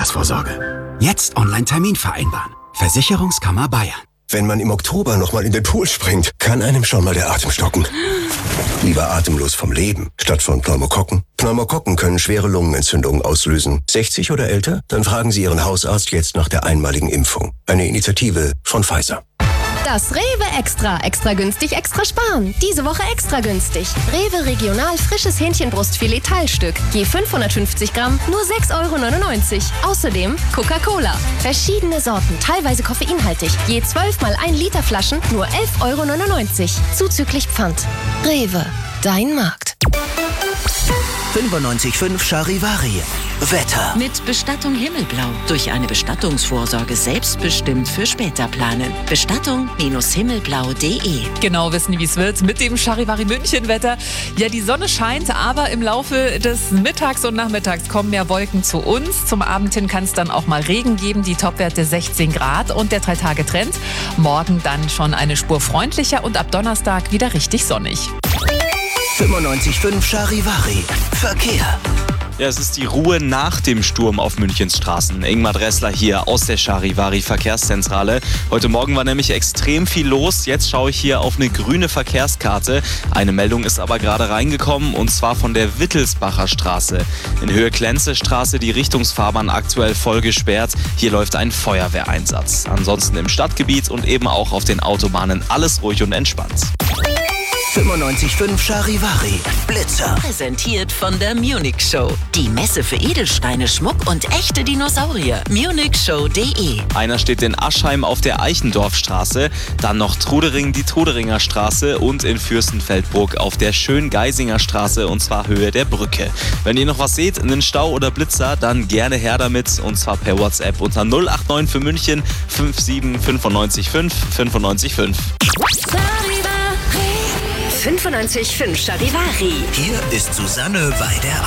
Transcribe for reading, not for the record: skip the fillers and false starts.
Altersvorsorge. Jetzt Online-Termin vereinbaren. Versicherungskammer Bayern. Wenn man im Oktober nochmal in den Pool springt, kann einem schon mal der Atem stocken. Lieber atemlos vom Leben, statt von Pneumokokken. Pneumokokken können schwere Lungenentzündungen auslösen. 60 oder älter? Dann fragen Sie Ihren Hausarzt jetzt nach der einmaligen Impfung. Eine Initiative von Pfizer. Das Rewe Extra. Extra günstig, extra sparen. Diese Woche extra günstig. Rewe Regional frisches Hähnchenbrustfilet Teilstück. Je 550 Gramm, nur 6,99 €. Außerdem Coca-Cola. Verschiedene Sorten, teilweise koffeinhaltig. Je 12 mal 1 Liter Flaschen, nur 11,99 €. Zuzüglich Pfand. Rewe, dein Markt. 95.5 Charivari. Wetter. Mit Bestattung Himmelblau. Durch eine Bestattungsvorsorge selbstbestimmt für später planen. Bestattung-himmelblau.de. Genau wissen, wie es wird mit dem Charivari München Wetter. Ja, die Sonne scheint, aber im Laufe des Mittags und Nachmittags kommen mehr Wolken zu uns. Zum Abend hin kann es dann auch mal Regen geben, die Topwerte 16 Grad und der 3-Tage-Trend. Morgen dann schon eine Spur freundlicher und ab Donnerstag wieder richtig sonnig. 95.5 Charivari. Verkehr. Ja, es ist die Ruhe nach dem Sturm auf Münchens Straßen. Ingmar Dressler hier aus der Charivari Verkehrszentrale. Heute Morgen war nämlich extrem viel los. Jetzt schaue ich hier auf eine grüne Verkehrskarte. Eine Meldung ist aber gerade reingekommen und zwar von der Wittelsbacher Straße. In Höhe Klenze-Straße die Richtungsfahrbahn aktuell voll gesperrt. Hier läuft ein Feuerwehreinsatz. Ansonsten im Stadtgebiet und eben auch auf den Autobahnen alles ruhig und entspannt. 95.5 Charivari. Blitzer. Präsentiert von der Munich Show. Die Messe für Edelsteine, Schmuck und echte Dinosaurier. munichshow.de. Einer steht in Aschheim auf der Eichendorfstraße, dann noch Trudering die Truderinger Straße und in Fürstenfeldbruck auf der Schöngeisinger Straße und zwar Höhe der Brücke. Wenn ihr noch was seht, einen Stau oder Blitzer, dann gerne her damit und zwar per WhatsApp unter 089 für München 57 95 5 95 5. 95.5 Charivari. Hier ist Susanne bei der